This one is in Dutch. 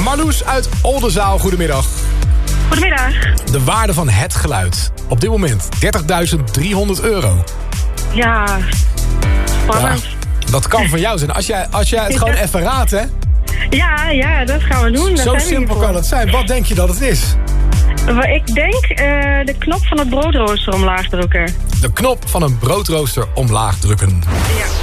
Marloes uit Oldenzaal, goedemiddag. Goedemiddag. De waarde van het geluid. Op dit moment €30.300. Ja, spannend. Ja, dat kan van jou zijn. Als jij het gewoon even raadt, hè? Ja, dat gaan we doen. Zo simpel kan het zijn. Wat denk je dat het is? Ik denk de knop van het broodrooster omlaag drukken. De knop van een broodrooster omlaag drukken. Ja.